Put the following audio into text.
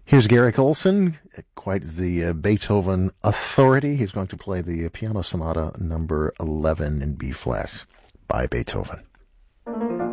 Here's Garrick Olson, quite the Beethoven authority. He's going to play the Piano Sonata number 11 in B flat by Beethoven.